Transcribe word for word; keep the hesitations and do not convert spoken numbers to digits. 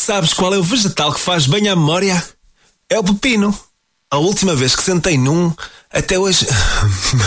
Sabes qual é o vegetal que faz bem à memória? É o pepino. A última vez que sentei num, até hoje